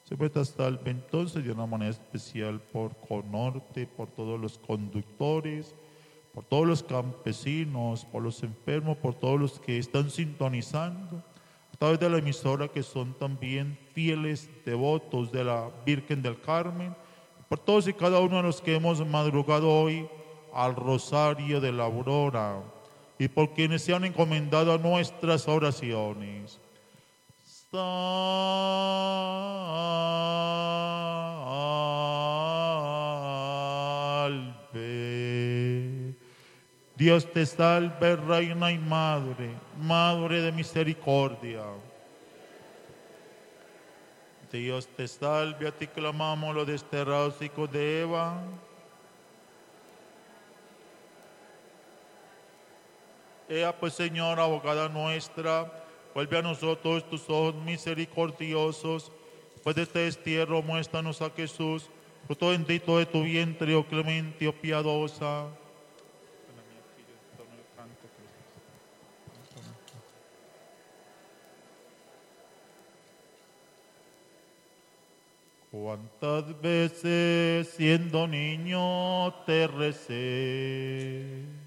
Siempre te salve entonces de una manera especial por Conorte, por todos los conductores, por todos los campesinos, por los enfermos, por todos los que están sintonizando a través de la emisora, que son también fieles devotos de la Virgen del Carmen, por todos y cada uno de los que hemos madrugado hoy al Rosario de la Aurora y por quienes se han encomendado a nuestras oraciones. Salve. Dios te salve, Reina y Madre, Madre de misericordia. Dios te salve, a ti clamamos los desterrados hijos de Eva. Ea pues, Señora, abogada nuestra, vuelve a nosotros tus ojos misericordiosos. Después de este destierro, muéstranos a Jesús, fruto bendito de tu vientre, oh clemente, oh piadosa. ¿Cuántas veces siendo niño te recé?